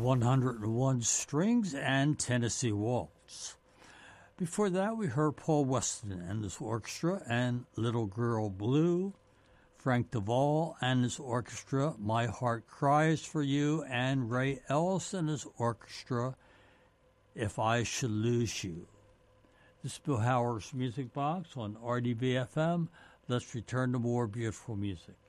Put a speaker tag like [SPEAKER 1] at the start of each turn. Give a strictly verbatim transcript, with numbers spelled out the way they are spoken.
[SPEAKER 1] one oh one Strings and Tennessee Waltz. Before that, we heard Paul Weston and his orchestra and Little Girl Blue, Frank Duvall and his orchestra, My Heart Cries for You, and Ray Ellis and his orchestra, If I Should Lose You. This is Bill Howard's Music Box on R D V F M. Let's return to more beautiful music.